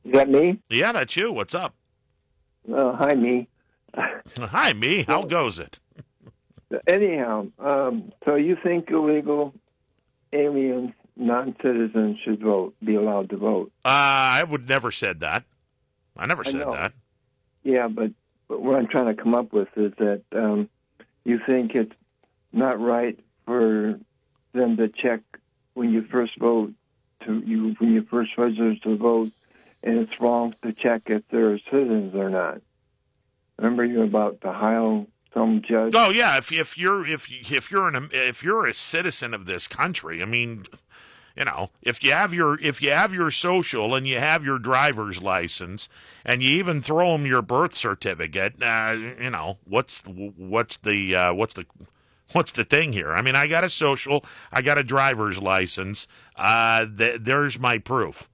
Is that me? Yeah, that's you. What's up? Hi, me. Hi, me. How goes it? Anyhow, so you think illegal aliens, non-citizens, should vote, be allowed to vote? I would never said that. I never said know. that. Yeah, but what I'm trying to come up with is that you think it's not right for them to check when you first vote, when you first register to vote, and it's wrong to check if they're citizens or not. Remember you about the Ohio some judge? Oh yeah, if you're a citizen of this country, I mean, you know, if you have your social and you have your driver's license and you even throw them your birth certificate, you know, what's the thing here? I mean, I got a social, I got a driver's license. There's my proof.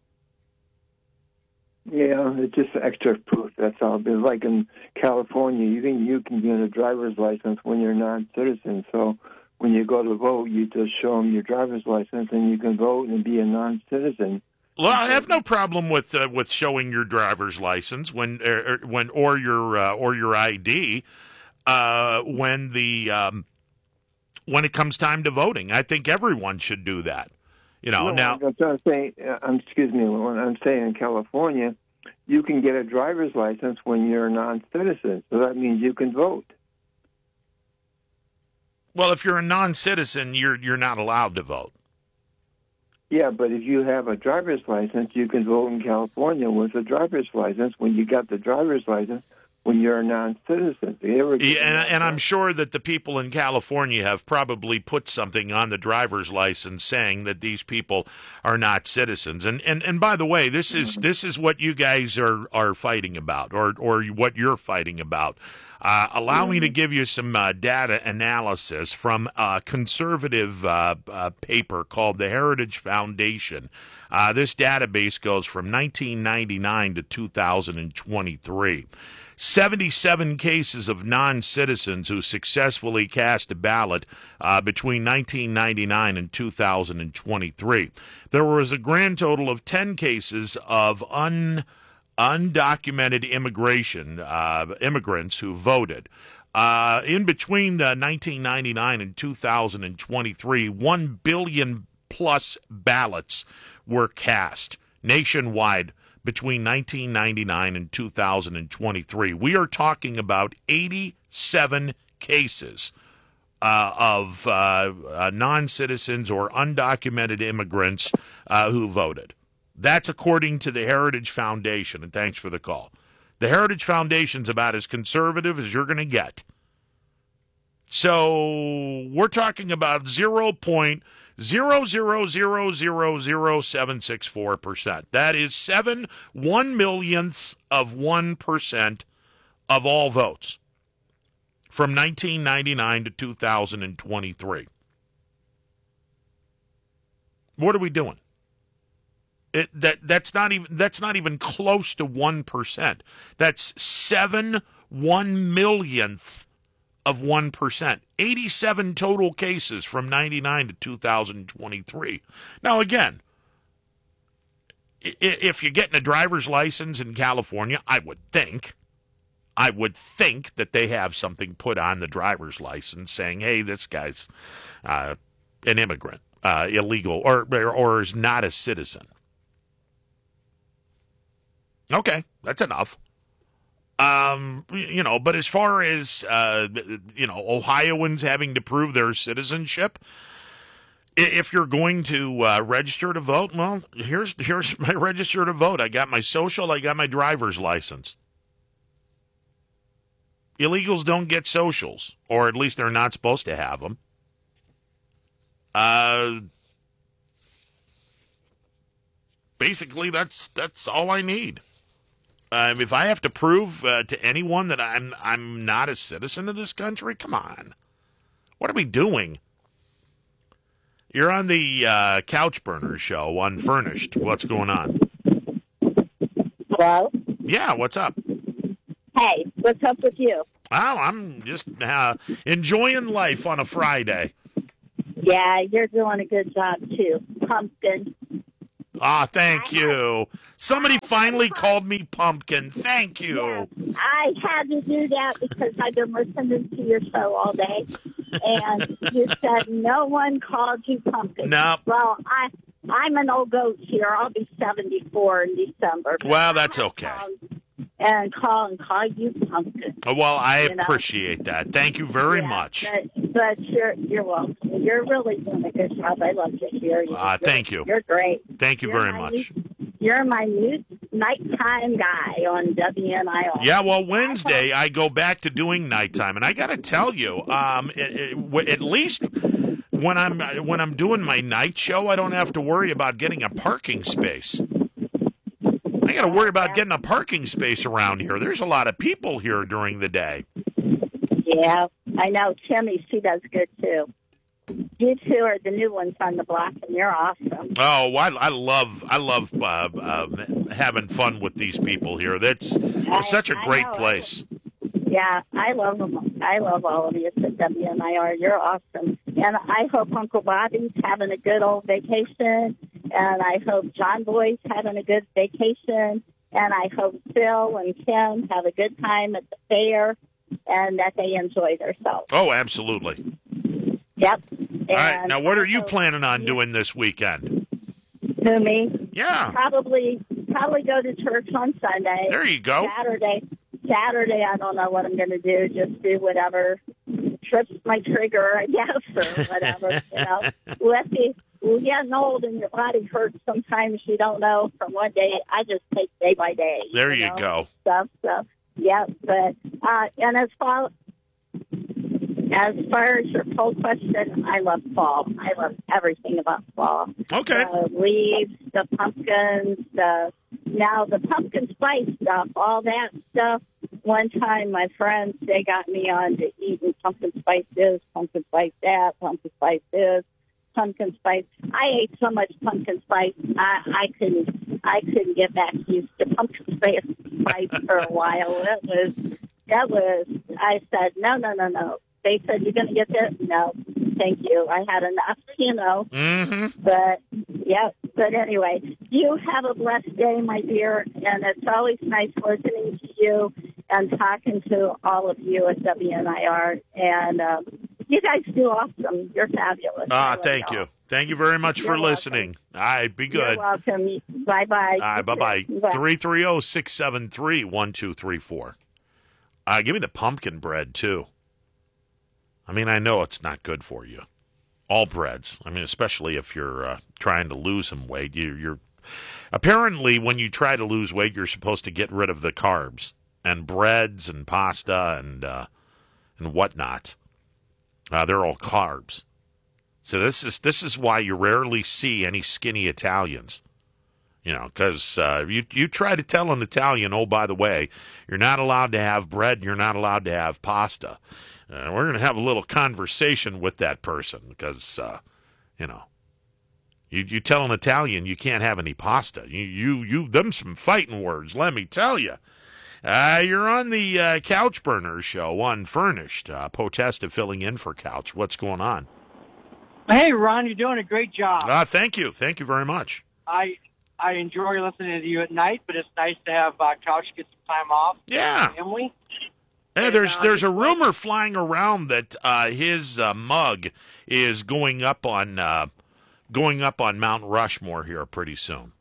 Yeah, it's just extra proof. That's all. It's like in California, you can get a driver's license when you're non-citizen. So when you go to vote, you just show them your driver's license, and you can vote and be a non-citizen. Well, I have no problem with showing your driver's license or your ID when it comes time to voting. I think everyone should do that. You know, no, now. That's what I'm saying. Excuse me. When I'm saying in California, you can get a driver's license when you're a non-citizen. So that means you can vote. Well, if you're a non-citizen, you're not allowed to vote. Yeah, but if you have a driver's license, you can vote in California with a driver's license when you got the driver's license when you're a non-citizen. And I'm sure that the people in California have probably put something on the driver's license saying that these people are not citizens. And by the way, this is what you guys are fighting about, or what you're fighting about. Allow me to give you some data analysis from a conservative paper called the Heritage Foundation. This database goes from 1999 to 2023. 77 cases of non-citizens who successfully cast a ballot between 1999 and 2023. There was a grand total of 10 cases of undocumented immigrants who voted. In between the 1999 and 2023, 1 billion plus ballots were cast nationwide between 1999 and 2023. We are talking about 87 cases of non-citizens or undocumented immigrants who voted. That's according to the Heritage Foundation, and thanks for the call. The Heritage Foundation's about as conservative as you're going to get. So we're talking about 0.000000764%. That is 1/1,000,000th of 1% of all votes from 1999 to 2023. What are we doing? That's not even close to 1%. That's 1/1,000,000th of 1%. 87 total cases from 99 to 2023. Now, again, if you're getting a driver's license in California, I would think that they have something put on the driver's license saying, hey, this guy's an immigrant, illegal, or is not a citizen. Okay, that's enough. But as far as, Ohioans having to prove their citizenship, if you're going to register to vote, well, here's my register to vote. I got my social, I got my driver's license. Illegals don't get socials, or at least they're not supposed to have them. Basically, that's all I need. If I have to prove to anyone that I'm not a citizen of this country, come on. What are we doing? You're on the Couch Burner show, Unfurnished. What's going on? Hello? Yeah, what's up? Hey, what's up with you? Oh, I'm just enjoying life on a Friday. Yeah, you're doing a good job, too. Pumpkin. Ah, thank you. Somebody finally called me pumpkin. Thank you. Yeah, I had to do that because I've been listening to your show all day, and you said no one called you pumpkin. No. Well, I'm an old goat here. I'll be 74 in December. Well, that's okay. Call you pumpkin. Well, I appreciate that. Thank you very much. But you're welcome. You're really doing a good job. I love to hear you. Thank you. You're great. Thank you very much. You're my new nighttime guy on WNIR. Yeah, well, Wednesday I go back to doing nighttime, and I got to tell you, at least when I'm doing my night show, I don't have to worry about getting a parking space. I got to worry about getting a parking space around here. There's a lot of people here during the day. Yeah, I know. Timmy, she does good too. You two are the new ones on the block, and you're awesome. Oh, I love having fun with these people here. It's such a great place. Yeah, I love them. I love all of you at WNIR. You're awesome. And I hope Uncle Bobby's having a good old vacation. And I hope John Boy's having a good vacation. And I hope Phil and Ken have a good time at the fair and that they enjoy themselves. Oh, absolutely. Yep. All right. Now, what are you planning on doing this weekend? Who, me? Yeah. Probably go to church on Sunday. There you go. Saturday, I don't know what I'm going to do. Just do whatever trips my trigger, I guess, or whatever. We're getting old and your body hurts sometimes. You don't know from one day. I just take day by day. There you go. So, yeah. But and as far as your poll question, I love fall. I love everything about fall. Okay. The leaves, the pumpkins, the pumpkin spice stuff, all that stuff. One time, my friends, they got me on to eating pumpkin spice this, pumpkin spice that, pumpkin spice this, pumpkin spice. I ate so much pumpkin spice, I couldn't get back used to pumpkin spice for a while. That was. I said no. They said, you're going to get this? No, thank you. I had enough, Mm-hmm. But anyway, you have a blessed day, my dear, and it's always nice listening to you and talking to all of you at WNIR. And you guys do awesome. You're fabulous. Thank you. Thank you very much for listening. All right, be good. You're welcome. Bye-bye. All right, bye-bye. 330-673-1234. Give me the pumpkin bread, too. I mean, I know it's not good for you. All breads. I mean, especially if you're trying to lose some weight. You're apparently, when you try to lose weight, you're supposed to get rid of the carbs and breads and pasta and whatnot. They're all carbs. So this is why you rarely see any skinny Italians. You know, because you try to tell an Italian, oh, by the way, you're not allowed to have bread and you're not allowed to have pasta. We're going to have a little conversation with that person because, you tell an Italian you can't have any pasta. You them some fighting words, let me tell you. You're on the Couch Burners show, Unfurnished. Potesta filling in for Couch. What's going on? Hey, Ron, you're doing a great job. Thank you. Thank you very much. I enjoy listening to you at night, but it's nice to have Couch get some time off. Yeah. Family. Hey, there's a rumor flying around that his mug is going up on Mount Rushmore here pretty soon.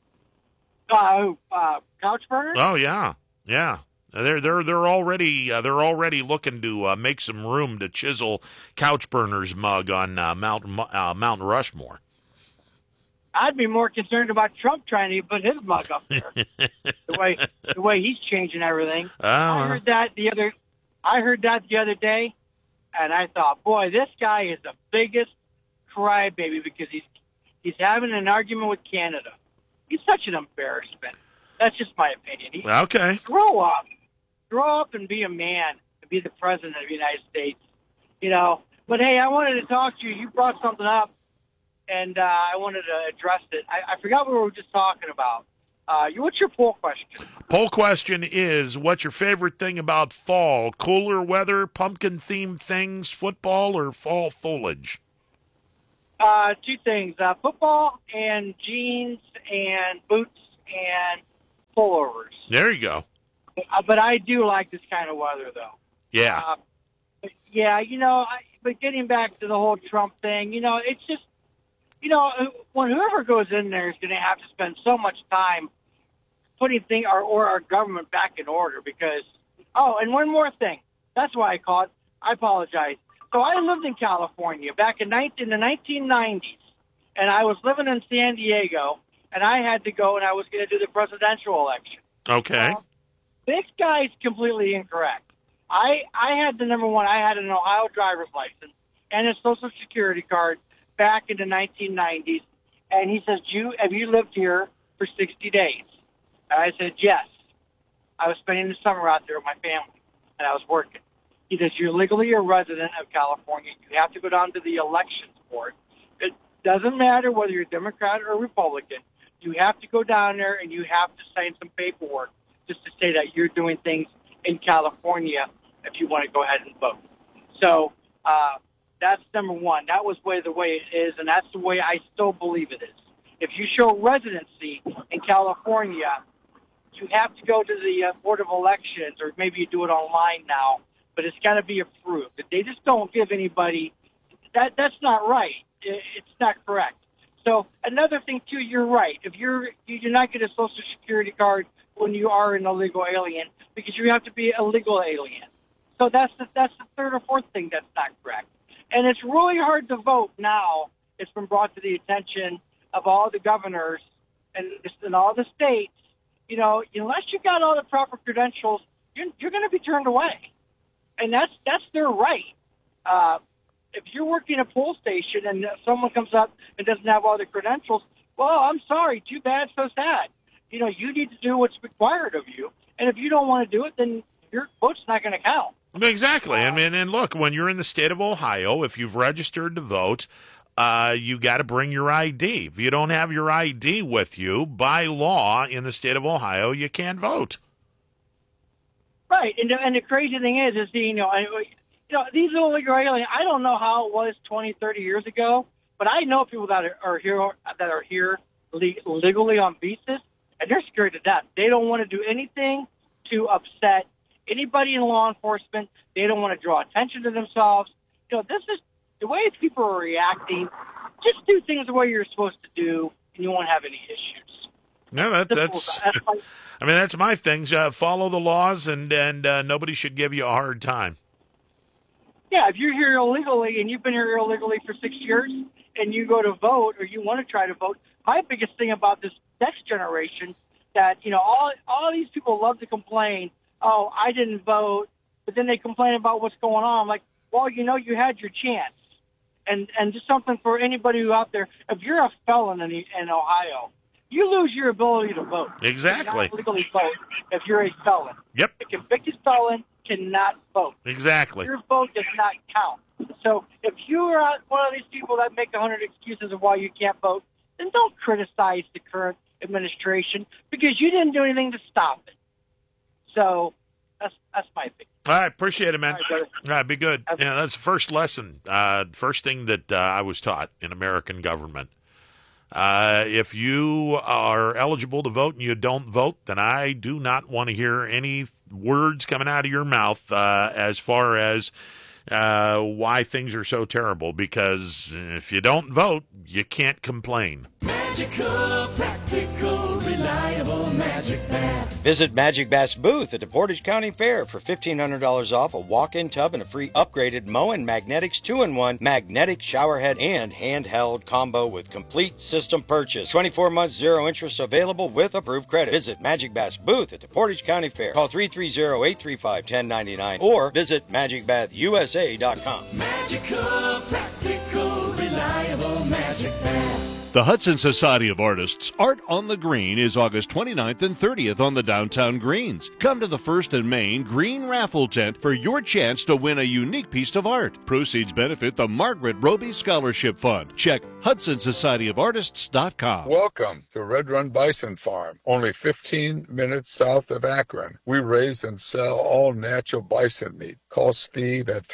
Couch Burners? Oh yeah. They're already looking to make some room to chisel Couch Burners mug on Mount Rushmore. I'd be more concerned about Trump trying to put his mug up there. the way he's changing everything. I heard that the other day, and I thought, boy, this guy is the biggest crybaby because he's having an argument with Canada. He's such an embarrassment. That's just my opinion. Okay. Grow up and be a man and be the president of the United States. You know. But hey, I wanted to talk to you. You brought something up. And I wanted to address it. I forgot what we were just talking about. What's your poll question? Poll question is, what's your favorite thing about fall? Cooler weather, pumpkin-themed things, football, or fall foliage? Two things: football and jeans and boots and pullovers. There you go. But I do like this kind of weather, though. Yeah. Yeah, but getting back to the whole Trump thing, it's just, when whoever goes in there is going to have to spend so much time putting or our government back in order because, and one more thing. That's why I called. I apologize. So I lived in California back in the 1990s, and I was living in San Diego, and I had to go, and I was going to do the presidential election. Okay. This guy's completely incorrect. I had I had an Ohio driver's license and a Social Security card back in the 1990s. And he says, have you lived here for 60 days? And I said, yes. I was spending the summer out there with my family, and I was working. He says, you're legally a resident of California. You have to go down to the elections board. It doesn't matter whether you're Democrat or Republican. You have to go down there, and you have to sign some paperwork just to say that you're doing things in California if you want to go ahead and vote. So that's number one. That was the way it is, and that's the way I still believe it is. If you show residency in California, you have to go to the Board of Elections, or maybe you do it online now, but it's got to be approved. If they just don't give anybody that's not right. It's not correct. So another thing, too, you're right. If you're not getting a Social Security card when you are an illegal alien, because you have to be a legal alien. So that's the third or fourth thing that's not correct. And it's really hard to vote now. It's been brought to the attention of all the governors and all the states. Unless you got all the proper credentials, you're going to be turned away. And that's their right. If you're working a poll station and someone comes up and doesn't have all the credentials, well, I'm sorry, too bad, so sad. You need to do what's required of you. And if you don't want to do it, then your vote's not going to count. Exactly. And look, when you're in the state of Ohio, if you've registered to vote, you got to bring your ID. If you don't have your ID with you, by law in the state of Ohio, you can't vote. Right. And the crazy thing is these illegal aliens, I don't know how it was 20, 30 years ago, but I know people that are here legally on visas, and they're scared to death. They don't want to do anything to upset anybody in law enforcement. They don't want to draw attention to themselves. This is the way people are reacting. Just do things the way you're supposed to do, and you won't have any issues. No, that's my thing. Follow the laws, and nobody should give you a hard time. Yeah, if you're here illegally and you've been here illegally for 6 years and you go to vote or you want to try to vote, my biggest thing about this next generation that, all these people love to complain, oh, I didn't vote, but then they complain about what's going on. I'm like, well, you had your chance. And just something for anybody who out there, if you're a felon in Ohio, you lose your ability to vote. Exactly. You cannot legally vote if you're a felon. Yep. A convicted felon cannot vote. Exactly. Your vote does not count. So if you are one of these people that make 100 excuses of why you can't vote, then don't criticize the current administration because you didn't do anything to stop it. So that's my thing. All right, appreciate it, man. All right, be good. That's the first lesson, first thing that I was taught in American government. If you are eligible to vote and you don't vote, then I do not want to hear any words coming out of your mouth as far as why things are so terrible, because if you don't vote, you can't complain. Magical, practical, reliable Magic Bath. Visit Magic Bath's booth at the Portage County Fair for $1,500 off a walk-in tub and a free upgraded Moen Magnetics 2-in-1 magnetic shower head and handheld combo with complete system purchase. 24 months, 0 interest available with approved credit. Visit Magic Bath's booth at the Portage County Fair. Call 330-835-1099 or visit magicbathusa.com. Magical, practical, reliable Magic Bath. The Hudson Society of Artists Art on the Green is August 29th and 30th on the downtown greens. Come to the First and Main Green Raffle Tent for your chance to win a unique piece of art. Proceeds benefit the Margaret Roby Scholarship Fund. Check HudsonSocietyOfArtists.com. Welcome to Red Run Bison Farm, only 15 minutes south of Akron. We raise and sell all natural bison meat. Call Steve at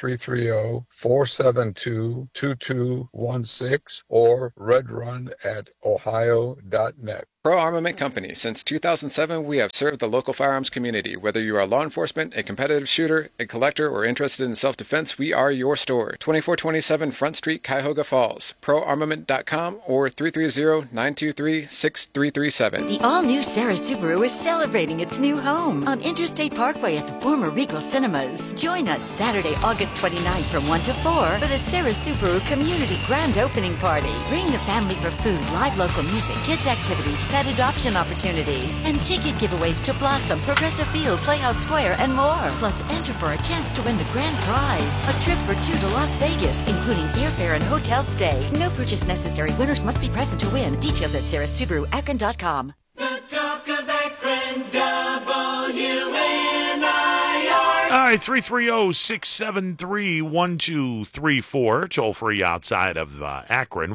330-472-2216 or redrun@ohio.net. Pro Armament Company. Since 2007, we have served the local firearms community. Whether you are law enforcement, a competitive shooter, a collector, or interested in self-defense, we are your store. 2427 Front Street, Cuyahoga Falls. ProArmament.com or 330-923-6337. The all-new Sarah Subaru is celebrating its new home on Interstate Parkway at the former Regal Cinemas. Join us Saturday, August 29th from 1 to 4 for the Sarah Subaru Community Grand Opening Party. Bring the family for food, live local music, kids activities, pet adoption opportunities, and ticket giveaways to Blossom, Progressive Field, Playhouse Square, and more. Plus, enter for a chance to win the grand prize, a trip for 2 to Las Vegas, including airfare and hotel stay. No purchase necessary. Winners must be present to win. Details at sarahsubaruakron.com. The talk of Akron, WNIR. All right, 330-673-1234. Toll free outside of Akron,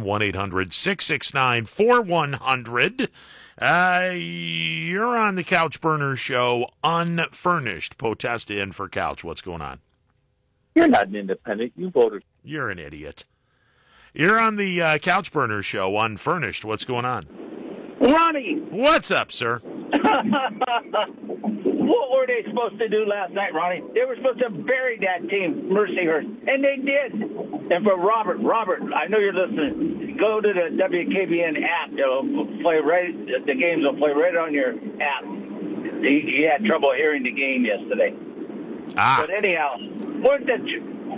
1-800-669-4100. You're on the Couch Burner Show, unfurnished. Potesta in for Couch. What's going on? You're not an independent. You voted. You're an idiot. You're on the Couch Burner Show, unfurnished. What's going on? Ronnie! What's up, sir? What were they supposed to do last night, Ronnie? They were supposed to bury that team, Mercyhurst, and they did. And for Robert, I know you're listening. Go to the WKBN app. It'll play right. The games will play right on your app. He had trouble hearing the game yesterday. But anyhow, weren't they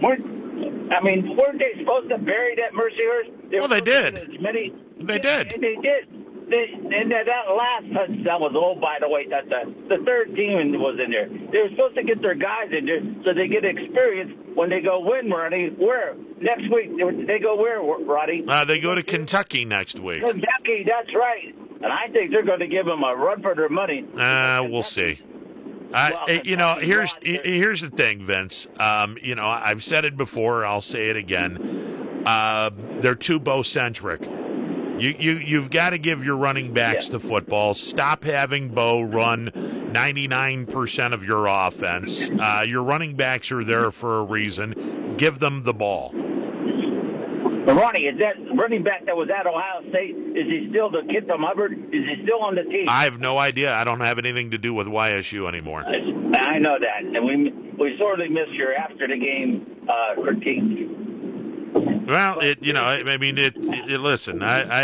supposed to bury that Mercyhurst? They did. They did. And they did. And that last touchdown was, by the way, that the third team was in there. They were supposed to get their guys in there so they get experience when they go win, Ronnie. Where? Next week, they go where, Ronnie? They go to Kentucky next week. Kentucky, that's right. And I think they're going to give them a run for their money. We'll see. Here's the thing, Vince. I've said it before. I'll say it again. They're too Bo-centric. You've got to give your running backs the football. Stop having Bo run 99% of your offense. Your running backs are there for a reason. Give them the ball. Ronnie, is that running back that was at Ohio State, is he still the kid from Hubbard? Is he still on the team? I have no idea. I don't have anything to do with YSU anymore. I know that. And we sorely miss your after-the-game critique. Well, listen,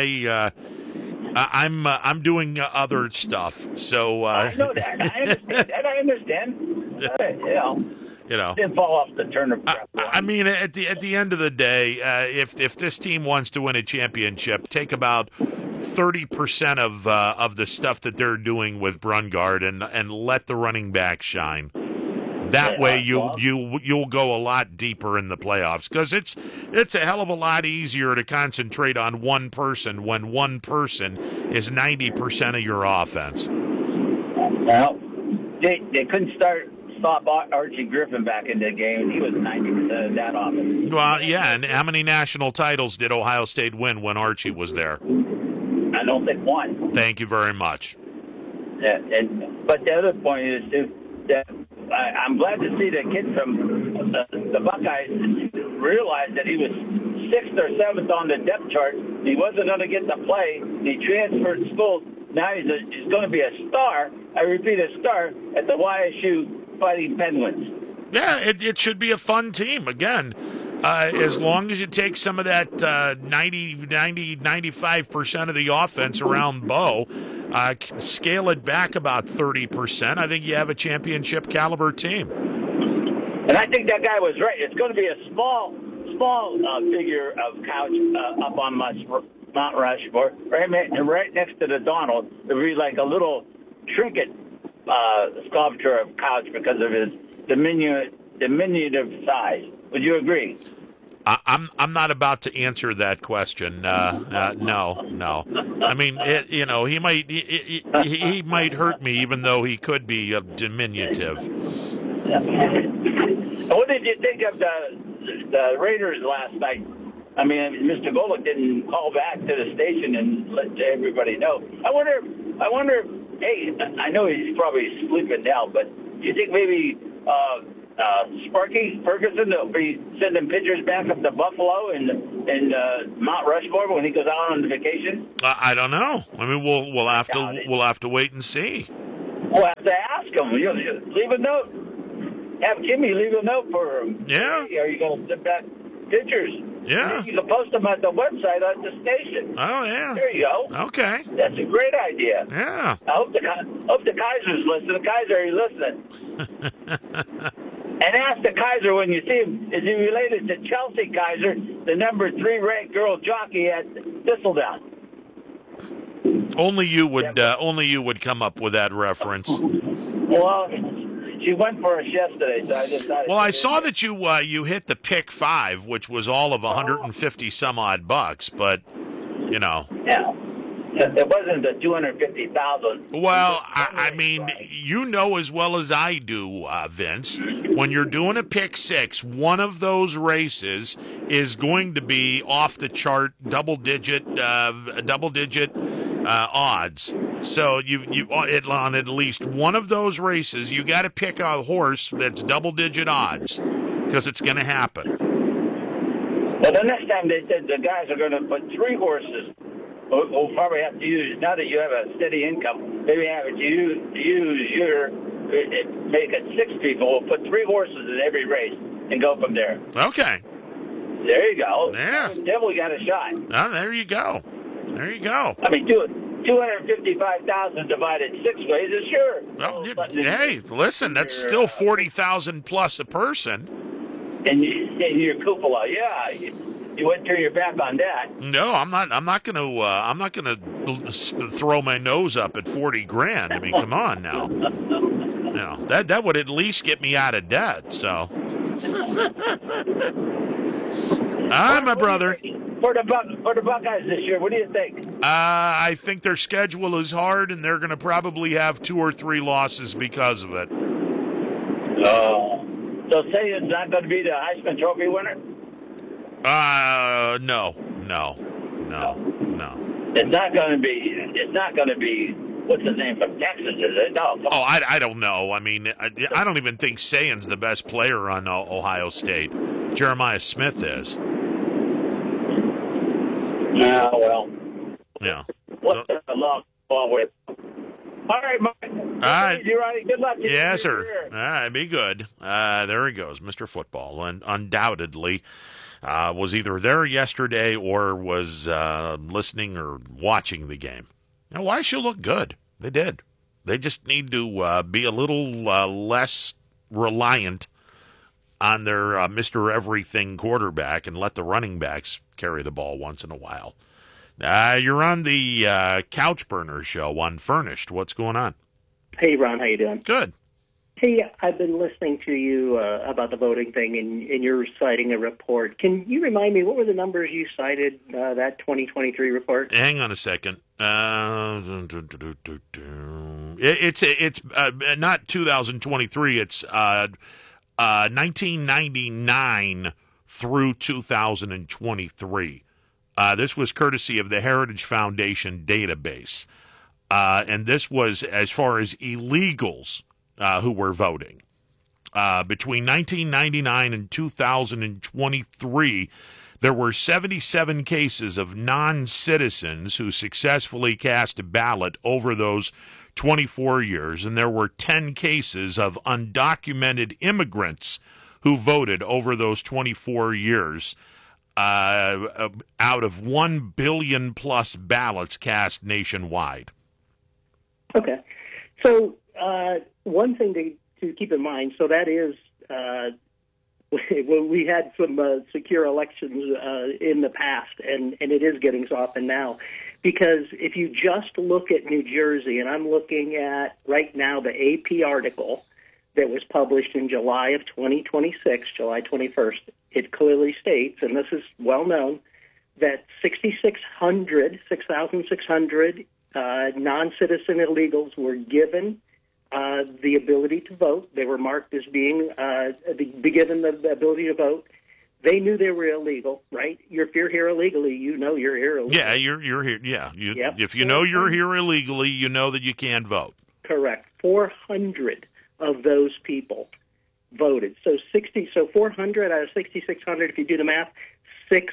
I'm doing other stuff, so I know that. I understand. Didn't fall off the turnip. At the end of the day, if this team wants to win a championship, take about 30% of the stuff that they're doing with Brungard and let the running back shine. That way you'll go a lot deeper in the playoffs, because it's a hell of a lot easier to concentrate on one person when one person is 90% of your offense. Well, they couldn't stop Archie Griffin back in the game. He was 90% of that offense. Well, yeah, and how many national titles did Ohio State win when Archie was there? I don't think one. Thank you very much. Yeah, but the other point is that I'm glad to see the kid from the Buckeyes realize that he was 6th or 7th on the depth chart. He wasn't going to get to play. He transferred schools. Now he's going to be a star. I repeat, a star at the YSU Fighting Penguins. Yeah, it should be a fun team. Again, as long as you take some of that 95% of the offense around Bo, scale it back about 30%, I think you have a championship caliber team. And I think that guy was right. It's going to be a small figure of Couch up on Mount Rushmore, right next to the Donald. It'll be like a little trinket sculpture of Couch because of his diminutive size. Would you agree? I'm not about to answer that question. No. I mean, he might hurt me, even though he could be diminutive. What did you think of the Raiders last night? I mean, Mr. Golick didn't call back to the station and let everybody know. I wonder. Hey, I know he's probably sleeping now, but do you think maybe Sparky Ferguson will be sending pictures back up to Buffalo and Mount Rushmore when he goes out on vacation? I don't know. I mean, we'll have to wait and see. We'll have to ask him. Leave a note. Have Jimmy leave a note for him. Yeah. Hey, are you going to send back pictures? Yeah. You can post them at the website on the station. Oh, yeah. There you go. Okay. That's a great idea. Yeah. I hope the Kaiser's listening. Kaiser, are you listening? And ask the Kaiser when you see him, is he related to Chelsea Kaiser, the number 3 ranked girl jockey at Thistledown? Only you would come up with that reference. Well, she went for us yesterday, so I decided. Well, I saw that you hit the pick 5, which was all of 150 some odd bucks, but Yeah. It wasn't the 250,000. Well, I mean, you know as well as I do, Vince, when you're doing a pick 6, one of those races is going to be off the chart double digit odds. So you on at least one of those races, you got to pick a horse that's double digit odds because it's going to happen. Well, the next time they said the guys are going to put 3 horses. We'll probably have to use, now that you have a steady income, maybe have to use make it 6 people. We'll put 3 horses in every race and go from there. Okay. There you go. Yeah. Then we got a shot. Oh, there you go. There you go. I mean, 255,000 divided 6 ways is sure. Well, hey, listen, that's still 40,000 plus a person. And your cupola, yeah. You wouldn't turn your back on that. No, I'm not going to throw my nose up at 40 grand. I mean, come on now. That would at least get me out of debt. So, my brother. For the Buckeyes this year, what do you think? I think their schedule is hard, and they're going to probably have 2 or 3 losses because of it. Oh, so say it's not going to be the Heisman Trophy winner? No. It's not going to be. What's his name from Texas? Is it? No. Oh, I don't know. I mean, I don't even think Sayan's the best player on Ohio State. Jeremiah Smith is. Yeah. Well. Yeah. What's a long ball with? All right, Mike. All right. Good luck. Yes, sir. All right, be good. There he goes, Mr. Football, and undoubtedly. Was either there yesterday or was listening or watching the game. Now, why should look good? They did. They just need to be a little less reliant on their Mr. Everything quarterback and let the running backs carry the ball once in a while. You're on the Couch Burner show on Furnished. What's going on? Hey, Ron. How you doing? Good. Hey, I've been listening to you about the voting thing, and you're citing a report. Can you remind me, what were the numbers you cited, that 2023 report? Hang on a second. It's not 2023. It's 1999 through 2023. This was courtesy of the Heritage Foundation database. And this was as far as illegals who were voting. Between 1999 and 2023, there were 77 cases of non-citizens who successfully cast a ballot over those 24 years, and there were 10 cases of undocumented immigrants who voted over those 24 years out of 1 billion plus ballots cast nationwide. Okay. So one thing to keep in mind, so that is we had some secure elections in the past, and it is getting softened now. Because if you just look at New Jersey, and I'm looking at right now the AP article that was published in July of 2026, July 21st, it clearly states, and this is well known, that 6,600 non-citizen illegals were given the ability to vote. They were marked as being given the ability to vote. They knew they were illegal, right? If you're here illegally, you know you're here illegally. Yeah, you're here. Yeah, Yep. If you know you're here illegally, you know that you can't vote. Correct. 400 of those people voted. So 400 out of 6,600. If you do the math, 6%.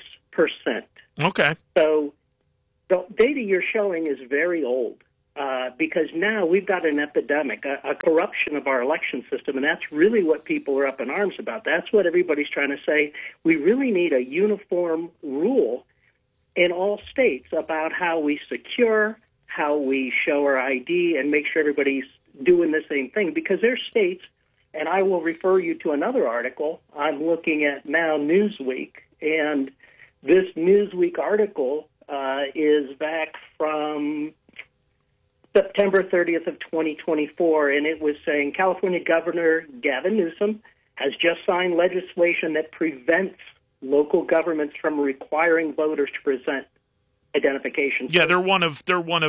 Okay. So the data you're showing is very old. Because now we've got an epidemic, a corruption of our election system, and that's really what people are up in arms about. That's what everybody's trying to say. We really need a uniform rule in all states about how we secure, how we show our ID, and make sure everybody's doing the same thing. Because there's states, and I will refer you to another article. I'm looking at now Newsweek, and this Newsweek article is back from September 30th of 2024, and it was saying California Governor Gavin Newsom has just signed legislation that prevents local governments from requiring voters to present identification. Yeah, they're one of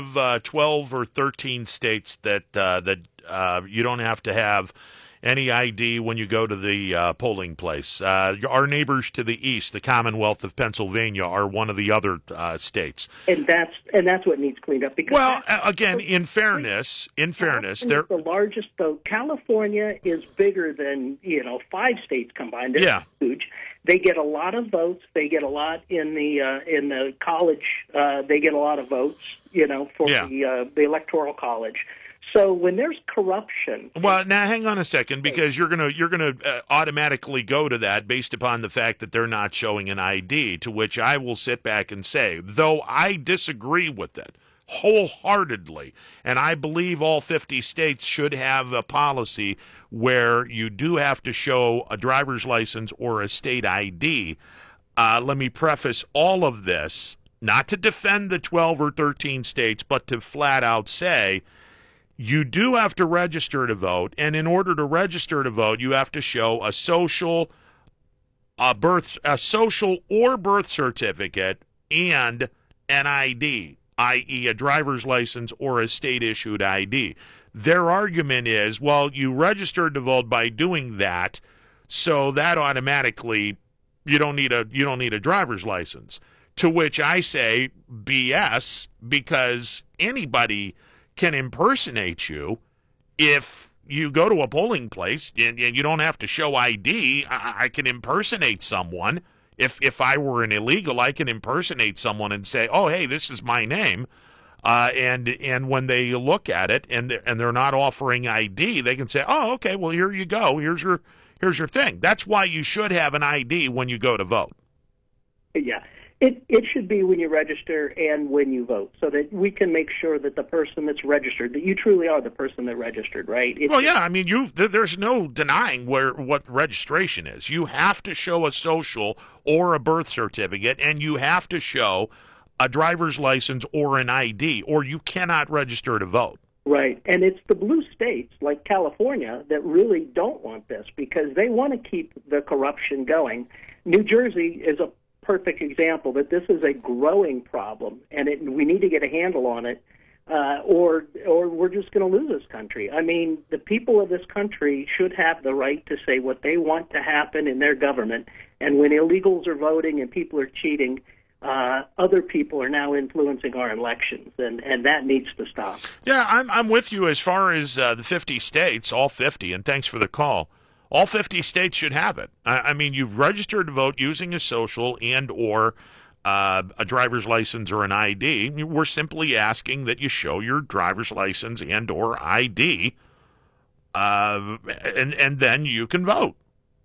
12 or 13 states that you don't have to have any ID when you go to the polling place. Our neighbors to the east, the Commonwealth of Pennsylvania, are one of the other states. And that's what needs cleaned up. Because again, in fairness, they're the largest vote. California is bigger than 5 states combined. They're huge. They get a lot of votes. They get a lot in the college. They get a lot of votes. For the electoral college. So when there's corruption, well, now hang on a second, because you're gonna automatically go to that based upon the fact that they're not showing an ID. To which I will sit back and say, though I disagree with it wholeheartedly, and I believe all 50 states should have a policy where you do have to show a driver's license or a state ID. Let me preface all of this not to defend the 12 or 13 states, but to flat out say, you do have to register to vote, and in order to register to vote, you have to show a social or birth certificate and an ID, i.e. a driver's license or a state-issued ID. Their argument is, well, you registered to vote by doing that, so that automatically you don't need a driver's license. To which I say BS, because anybody can impersonate you. If you go to a polling place and you don't have to show ID, I can impersonate someone. If I were an illegal, I can impersonate someone and say, "Oh, hey, this is my name," and when they look at it and they're not offering ID, they can say, "Oh, okay, well here you go. Here's your thing." That's why you should have an ID when you go to vote. Yeah. It should be when you register and when you vote, so that we can make sure that the person that's registered, that you truly are the person that registered, right? I mean, there's no denying what registration is. You have to show a social or a birth certificate, and you have to show a driver's license or an ID, or you cannot register to vote. Right, and it's the blue states like California that really don't want this, because they want to keep the corruption going. New Jersey is a perfect example that this is a growing problem, and we need to get a handle on it, or we're just going to lose this country. I mean, the people of this country should have the right to say what they want to happen in their government, and when illegals are voting and people are cheating, other people are now influencing our elections, and that needs to stop. Yeah, I'm with you as far as the 50 states, all 50, and thanks for the call. All 50 states should have it. I mean, you've registered to vote using a social and or a driver's license or an ID. We're simply asking that you show your driver's license and or ID, and then you can vote.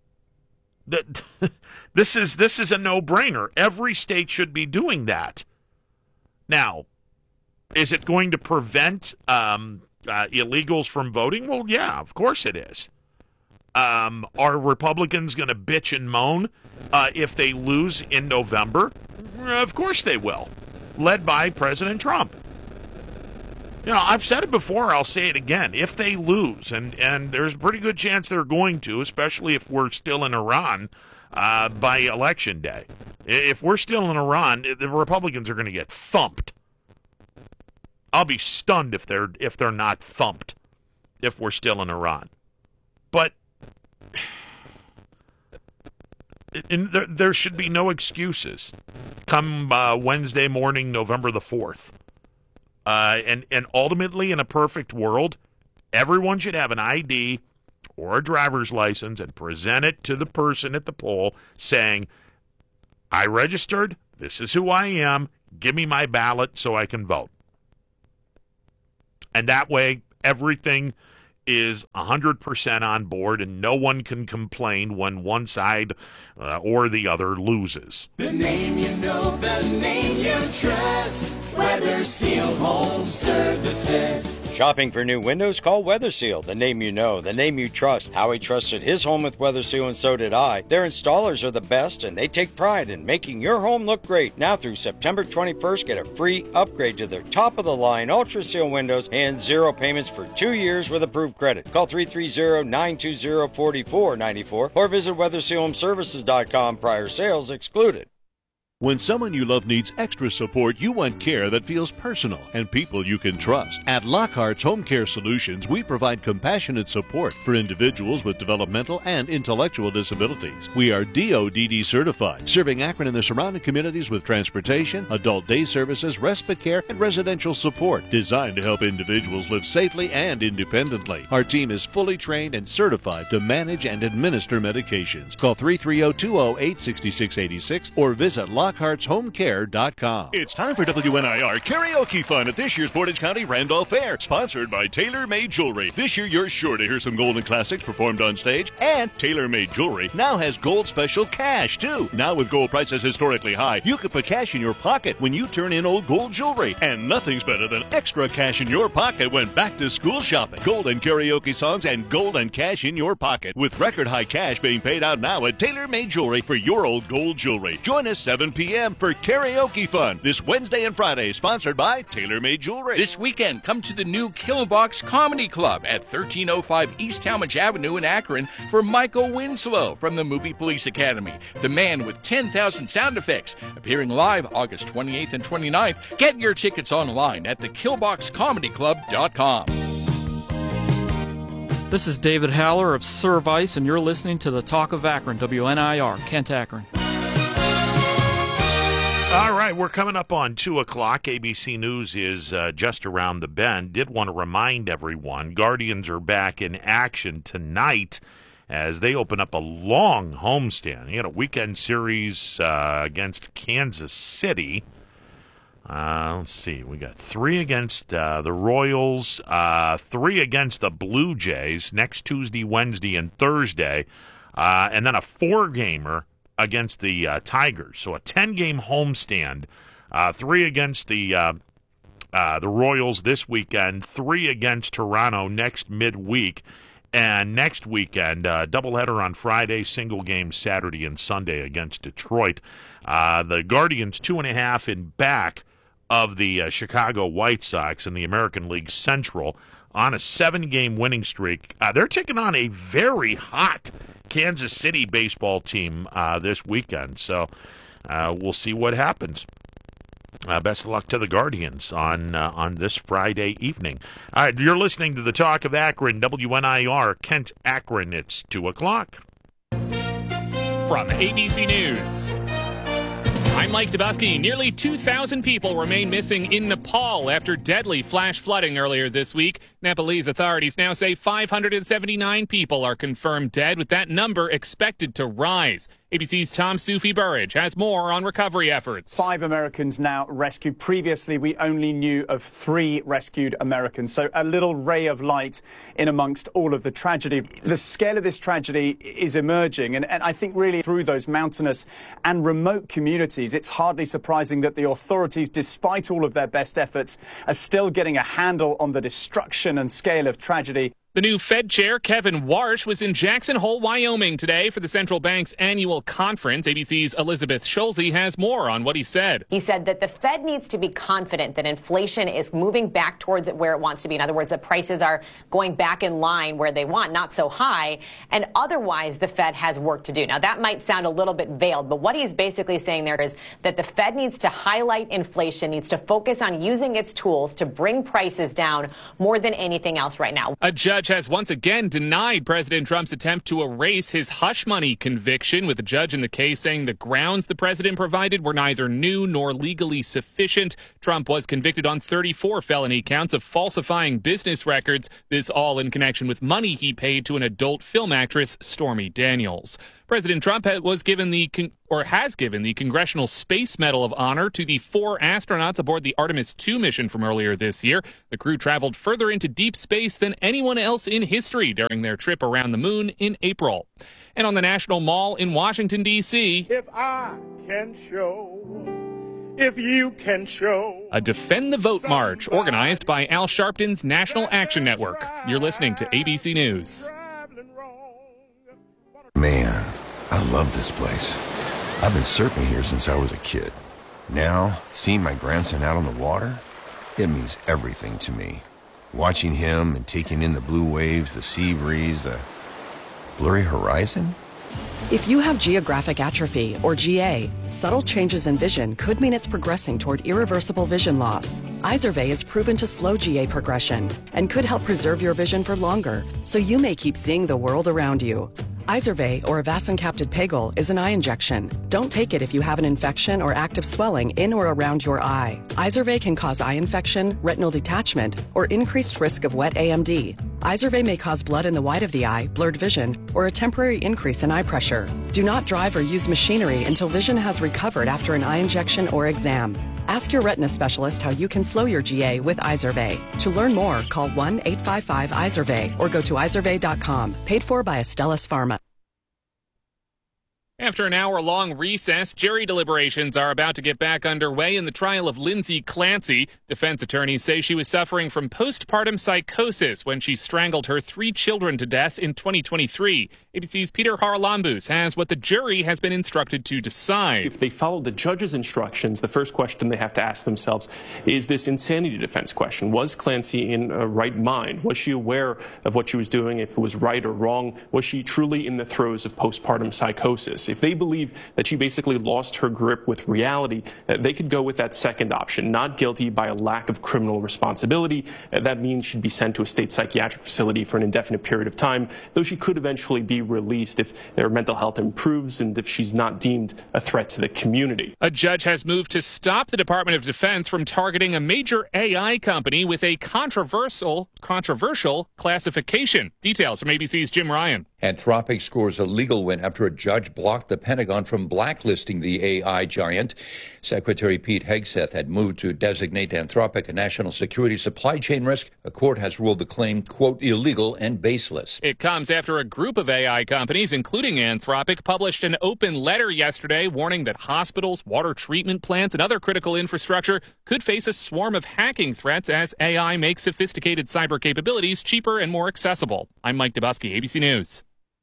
This is a no-brainer. Every state should be doing that. Now, is it going to prevent illegals from voting? Well, yeah, of course it is. Are Republicans going to bitch and moan if they lose in November? Of course they will, led by President Trump. I've said it before, I'll say it again. If they lose, and there's a pretty good chance they're going to, especially if we're still in Iran by Election Day. If we're still in Iran, the Republicans are going to get thumped. I'll be stunned if they're not thumped if we're still in Iran. But there should be no excuses come Wednesday morning, November the 4th. And ultimately, in a perfect world, everyone should have an ID or a driver's license and present it to the person at the poll saying, I registered, this is who I am, give me my ballot so I can vote. And that way, everything is 100% on board, and no one can complain when one side or the other loses. The name you know, the name you trust. Weather Seal Home Services. Shopping for new windows? Call Weather Seal. The name you know, the name you trust. Howie trusted his home with Weather Seal, and so did I. Their installers are the best, and they take pride in making your home look great. Now through September 21st, get a free upgrade to their top-of-the-line Ultra Seal windows and 0 payments for 2 years with approved credit. Call 330-920-4494 or visit WeatherSealHomeServices.com. Prior sales excluded. When someone you love needs extra support, you want care that feels personal and people you can trust. At Lockhart's Home Care Solutions, we provide compassionate support for individuals with developmental and intellectual disabilities. We are DODD certified, serving Akron and the surrounding communities with transportation, adult day services, respite care, and residential support designed to help individuals live safely and independently. Our team is fully trained and certified to manage and administer medications. Call 330-208-6686 or visit Lockhart'sHomeCare.com. It's time for WNIR karaoke fun at this year's Portage County Randolph Fair, sponsored by TaylorMade Jewelry. This year, you're sure to hear some golden classics performed on stage, and TaylorMade Jewelry now has gold special cash, too. Now with gold prices historically high, you can put cash in your pocket when you turn in old gold jewelry, and nothing's better than extra cash in your pocket when back to school shopping. Golden karaoke songs and golden cash in your pocket, with record high cash being paid out now at TaylorMade Jewelry for your old gold jewelry. Join us 7 p.m. for karaoke fun this Wednesday and Friday, sponsored by TaylorMade Jewelry. This weekend, come to the new Killbox Comedy Club at 1305 East Talmadge Avenue in Akron for Michael Winslow from the Movie Police Academy, the man with 10,000 sound effects, appearing live August 28th and 29th. Get your tickets online at thekillboxcomedyclub.com. This is David Haller of Service, and you're listening to the Talk of Akron, WNIR, Kent, Akron. All right, we're coming up on 2 o'clock. ABC News is just around the bend. Did want to remind everyone, Guardians are back in action tonight as they open up a long homestand. You had a weekend series against Kansas City. Let's see, we got 3 against the Royals, 3 against the Blue Jays next Tuesday, Wednesday, and Thursday, and then a 4-gamer against the Tigers. So a 10-game homestand, 3 against the Royals this weekend, 3 against Toronto next midweek, and next weekend, doubleheader on Friday, single game Saturday and Sunday against Detroit. The Guardians 2.5 in back of the Chicago White Sox in the American League Central on a 7-game winning streak. They're taking on a very hot Kansas City baseball team this weekend, so we'll see what happens. Best of luck to the Guardians on this Friday evening. All right, you're listening to the Talk of Akron, WNIR, Kent, Akron. It's 2 o'clock. From ABC News, I'm Mike Dubusky. Nearly 2,000 people remain missing in Nepal after deadly flash flooding earlier this week. Nepalese authorities now say 579 people are confirmed dead, with that number expected to rise. ABC's Tom Sufi-Burridge has more on recovery efforts. 5 Americans now rescued. Previously, we only knew of 3 rescued Americans. So a little ray of light in amongst all of the tragedy. The scale of this tragedy is emerging. And I think really through those mountainous and remote communities, it's hardly surprising that the authorities, despite all of their best efforts, are still getting a handle on the destruction and scale of tragedy. The new Fed chair, Kevin Warsh, was in Jackson Hole, Wyoming today for the central bank's annual conference. ABC's Elizabeth Schulze has more on what he said. He said that the Fed needs to be confident that inflation is moving back towards where it wants to be. In other words, the prices are going back in line where they want, not so high. And otherwise, the Fed has work to do. Now, that might sound a little bit veiled, but what he's basically saying there is that the Fed needs to highlight inflation, needs to focus on using its tools to bring prices down more than anything else right now. A judge has once again denied President Trump's attempt to erase his hush money conviction, with the judge in the case saying the grounds the president provided were neither new nor legally sufficient. Trump was convicted on 34 felony counts of falsifying business records, this all in connection with money he paid to an adult film actress, Stormy Daniels. President Trump has given the Congressional Space Medal of Honor to the 4 astronauts aboard the Artemis II mission from earlier this year. The crew traveled further into deep space than anyone else in history during their trip around the moon in April. And on the National Mall in Washington, D.C., if I can show, if you can show, a Defend the Vote march organized by Al Sharpton's National Action Network. You're listening to ABC News. Man, I love this place. I've been surfing here since I was a kid. Now, seeing my grandson out on the water, it means everything to me. Watching him and taking in the blue waves, the sea breeze, the blurry horizon. If you have geographic atrophy, or GA, subtle changes in vision could mean it's progressing toward irreversible vision loss. Izervay is proven to slow GA progression and could help preserve your vision for longer, so you may keep seeing the world around you. Izervay, or avacincaptad pegol, is an eye injection. Don't take it if you have an infection or active swelling in or around your eye. Izervay can cause eye infection, retinal detachment, or increased risk of wet AMD. Izervay may cause blood in the white of the eye, blurred vision, or a temporary increase in eye pressure. Do not drive or use machinery until vision has recovered after an eye injection or exam. Ask your retina specialist how you can slow your GA with Izervay. To learn more, call 1-855-IZERVAY or go to izervay.com. Paid for by Astellas Pharma. After an hour-long recess, jury deliberations are about to get back underway in the trial of Lindsay Clancy. Defense attorneys say she was suffering from postpartum psychosis when she strangled her 3 children to death in 2023. ABC's Peter Haralambous has what the jury has been instructed to decide. If they follow the judge's instructions, the first question they have to ask themselves is this insanity defense question. Was Clancy in a right mind? Was she aware of what she was doing, if it was right or wrong? Was she truly in the throes of postpartum psychosis? If they believe that she basically lost her grip with reality, they could go with that second option, not guilty by a lack of criminal responsibility. That means she'd be sent to a state psychiatric facility for an indefinite period of time, though she could eventually be released if their mental health improves and if she's not deemed a threat to the community. A judge has moved to stop the Department of Defense from targeting a major AI company with a controversial classification. Details from ABC's Jim Ryan. Anthropic scores a legal win after a judge blocked the Pentagon from blacklisting the AI giant. Secretary Pete Hegseth had moved to designate Anthropic a national security supply chain risk. A court has ruled the claim, quote, illegal and baseless. It comes after a group of AI companies, including Anthropic, published an open letter yesterday warning that hospitals, water treatment plants, and other critical infrastructure could face a swarm of hacking threats as AI makes sophisticated cyber capabilities cheaper and more accessible. I'm Mike Dubusky, ABC News.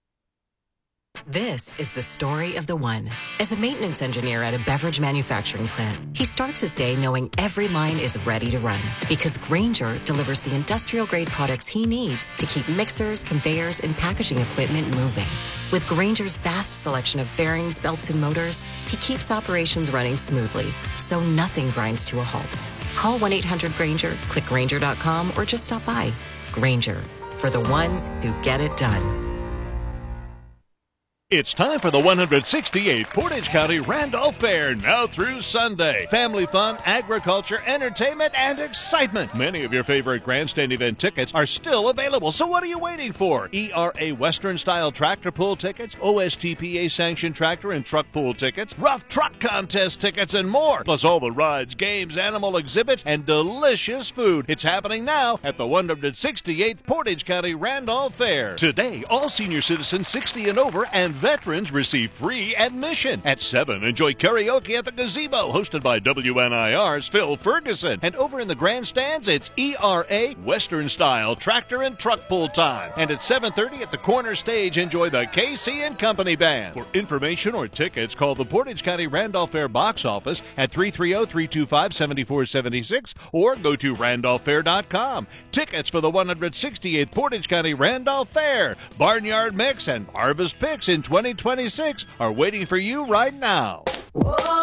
This is the story of the one. As a maintenance engineer at a beverage manufacturing plant, he starts his day knowing every line is ready to run because Grainger delivers the industrial-grade products he needs to keep mixers, conveyors, and packaging equipment moving. With Grainger's vast selection of bearings, belts, and motors, he keeps operations running smoothly, so nothing grinds to a halt. Call 1-800-GRAINGER, click Grainger.com, or just stop by. Grainger, for the ones who get it done. It's time for the 168th Portage County Randolph Fair, now through Sunday. Family fun, agriculture, entertainment, and excitement. Many of your favorite grandstand event tickets are still available, so what are you waiting for? ERA Western-style tractor pull tickets, OSTPA-sanctioned tractor and truck pull tickets, rough truck contest tickets, and more. Plus all the rides, games, animal exhibits, and delicious food. It's happening now at the 168th Portage County Randolph Fair. Today, all senior citizens 60 and over and Veterans receive free admission. At 7, enjoy karaoke at the Gazebo, hosted by WNIR's Phil Ferguson. And over in the grandstands, it's ERA Western-style tractor and truck pull time. And at 7:30 at the corner stage, enjoy the KC and Company Band. For information or tickets, call the Portage County Randolph Fair box office at 330-325-7476 or go to randolphfair.com. Tickets for the 168th Portage County Randolph Fair, Barnyard Mix, and Harvest Picks in 2026 are waiting for you right now. Whoa.